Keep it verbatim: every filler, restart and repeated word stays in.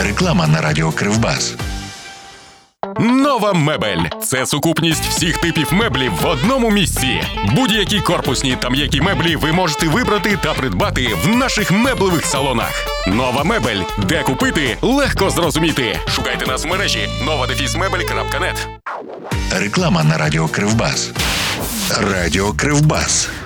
Реклама на радіо Кривбас. Нова мебель – це сукупність всіх типів меблів в одному місці. Будь-які корпусні та м'які меблі ви можете вибрати та придбати в наших меблевих салонах. Нова мебель. Де купити – легко зрозуміти. Шукайте нас в мережі нова дефіс мебель крапка нет. Реклама на радіо Кривбас. Радіо Кривбас.